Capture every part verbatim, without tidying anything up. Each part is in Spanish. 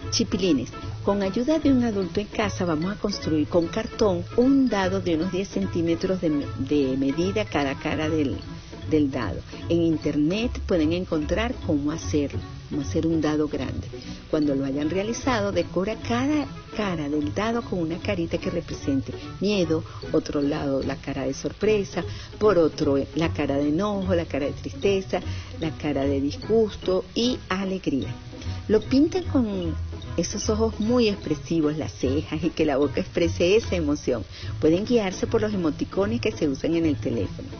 Chipilines, con ayuda de un adulto en casa vamos a construir con cartón un dado de unos diez centímetros de, de medida cada cara del, del dado. En internet pueden encontrar cómo hacerlo, cómo hacer un dado grande. Cuando lo hayan realizado, decora cada cara del dado con una carita que represente miedo, otro lado la cara de sorpresa, por otro la cara de enojo, la cara de tristeza, la cara de disgusto y alegría. Lo pintan con esos ojos muy expresivos, las cejas y que la boca exprese esa emoción. Pueden guiarse por los emoticones que se usan en el teléfono.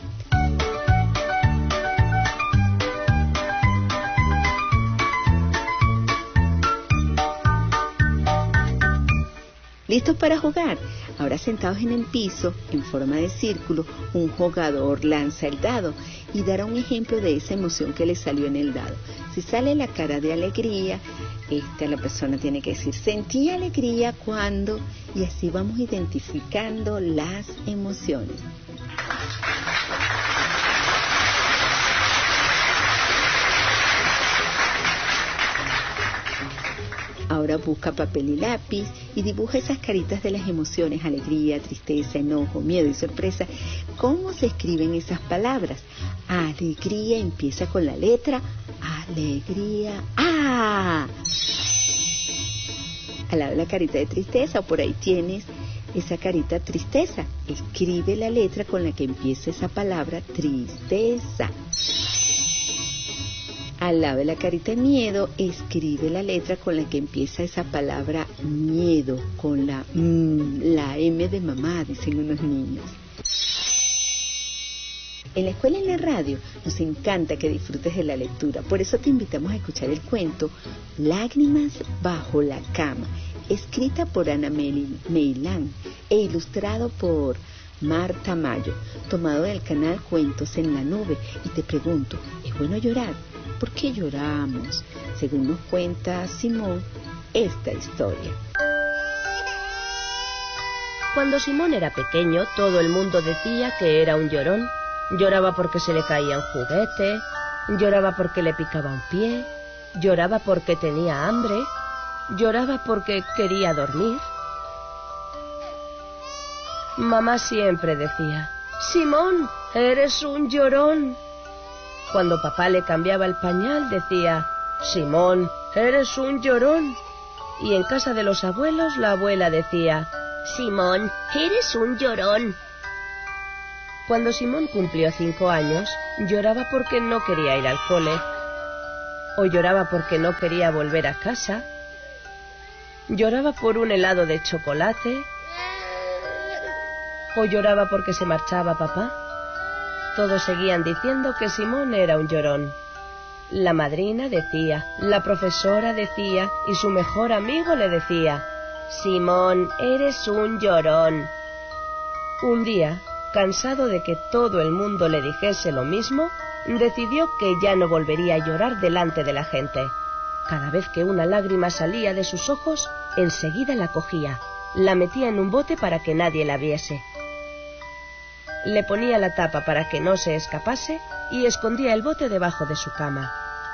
¿Listos para jugar? Ahora sentados en el piso, en forma de círculo, un jugador lanza el dado y dará un ejemplo de esa emoción que le salió en el dado. Si sale la cara de alegría, esta la persona tiene que decir, sentí alegría cuando, y así vamos identificando las emociones. Ahora busca papel y lápiz y dibuja esas caritas de las emociones, alegría, tristeza, enojo, miedo y sorpresa. ¿Cómo se escriben esas palabras? Alegría empieza con la letra alegría. ¡Ah! Al lado de la carita de tristeza, o por ahí tienes esa carita tristeza. Escribe la letra con la que empieza esa palabra tristeza. Al lado de la carita de miedo, escribe la letra con la que empieza esa palabra miedo, con la M, la M de mamá, dicen unos niños. En la escuela y en la radio nos encanta que disfrutes de la lectura, por eso te invitamos a escuchar el cuento Lágrimas bajo la cama, escrita por Ana Meilán e ilustrado por Marta Mayo, tomado del canal Cuentos en la Nube. Y te pregunto, ¿es bueno llorar? ¿Por qué lloramos? Según nos cuenta Simón, esta historia. Cuando Simón era pequeño, todo el mundo decía que era un llorón. Lloraba porque se le caía un juguete, lloraba porque le picaba un pie, lloraba porque tenía hambre, lloraba porque quería dormir. Mamá siempre decía, Simón, eres un llorón. Cuando papá le cambiaba el pañal decía, Simón, eres un llorón. Y en casa de los abuelos la abuela decía, Simón, eres un llorón. Cuando Simón cumplió cinco años, lloraba porque no quería ir al cole, o lloraba porque no quería volver a casa, lloraba por un helado de chocolate, o lloraba porque se marchaba papá. Todos seguían diciendo que Simón era un llorón. La madrina decía, la profesora decía y su mejor amigo le decía, Simón, eres un llorón. Un día, cansado de que todo el mundo le dijese lo mismo, decidió que ya no volvería a llorar delante de la gente. Cada vez que una lágrima salía de sus ojos, enseguida la cogía, la metía en un bote para que nadie la viese. Le ponía la tapa para que no se escapase y escondía el bote debajo de su cama.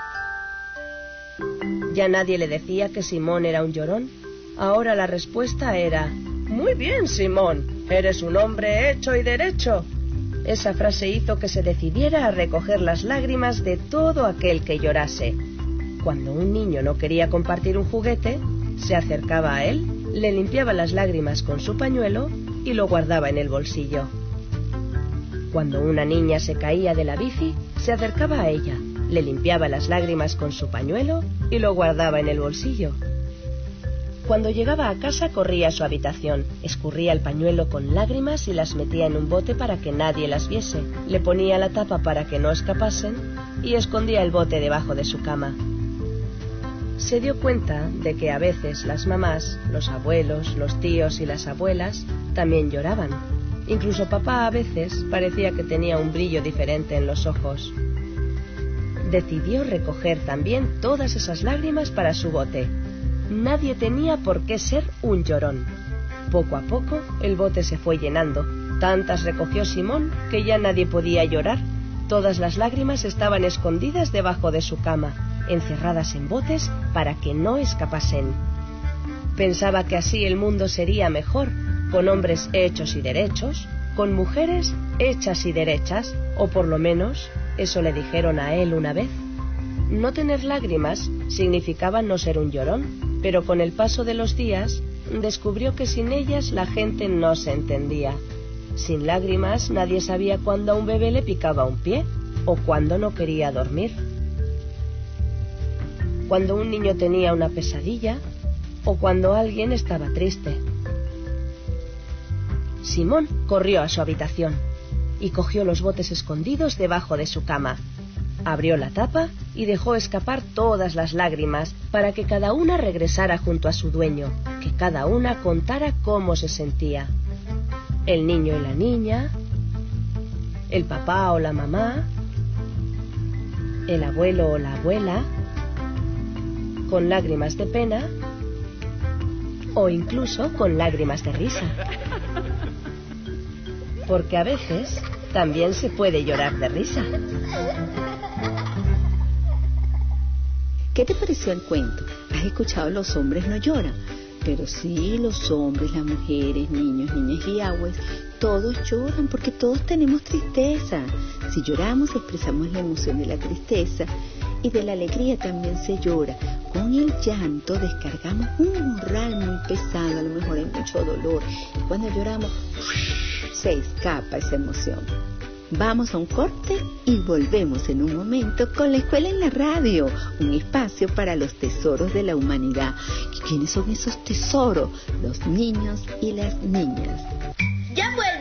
Ya nadie le decía que Simón era un llorón. Ahora la respuesta era, muy bien, Simón, eres un hombre hecho y derecho. Esa frase hizo que se decidiera a recoger las lágrimas de todo aquel que llorase. Cuando un niño no quería compartir un juguete, se acercaba a él, le limpiaba las lágrimas con su pañuelo y lo guardaba en el bolsillo. Cuando una niña se caía de la bici, se acercaba a ella, le limpiaba las lágrimas con su pañuelo y lo guardaba en el bolsillo. Cuando llegaba a casa, corría a su habitación, escurría el pañuelo con lágrimas y las metía en un bote para que nadie las viese, le ponía la tapa para que no escapasen y escondía el bote debajo de su cama. Se dio cuenta de que a veces las mamás, los abuelos, los tíos y las abuelas también lloraban. Incluso papá a veces parecía que tenía un brillo diferente en los ojos. Decidió recoger también todas esas lágrimas para su bote. Nadie tenía por qué ser un llorón. Poco a poco el bote se fue llenando. Tantas recogió Simón que ya nadie podía llorar. Todas las lágrimas estaban escondidas debajo de su cama, encerradas en botes para que no escapasen. Pensaba que así el mundo sería mejor, con hombres hechos y derechos, con mujeres hechas y derechas, o por lo menos eso le dijeron a él una vez. No tener lágrimas significaba no ser un llorón, pero con el paso de los días descubrió que sin ellas la gente no se entendía. Sin lágrimas nadie sabía cuándo a un bebé le picaba un pie o cuándo no quería dormir. Cuando un niño tenía una pesadilla o cuando alguien estaba triste. Simón corrió a su habitación y cogió los botes escondidos debajo de su cama. Abrió la tapa y dejó escapar todas las lágrimas para que cada una regresara junto a su dueño, que cada una contara cómo se sentía. El niño y la niña, el papá o la mamá, el abuelo o la abuela, con lágrimas de pena o incluso con lágrimas de risa. Porque a veces también se puede llorar de risa. ¿Qué te pareció el cuento? ¿Has escuchado Los hombres no lloran? Pero sí, los hombres, las mujeres, niños, niñas y aguas, todos lloran porque todos tenemos tristeza. Si lloramos, expresamos la emoción de la tristeza y de la alegría también se llora. Con el llanto descargamos un morral muy pesado, a lo mejor hay mucho dolor. Y cuando lloramos, se escapa esa emoción. Vamos a un corte y volvemos en un momento con la escuela en la radio, un espacio para los tesoros de la humanidad. ¿Y quiénes son esos tesoros? Los niños y las niñas. ¡Ya fue!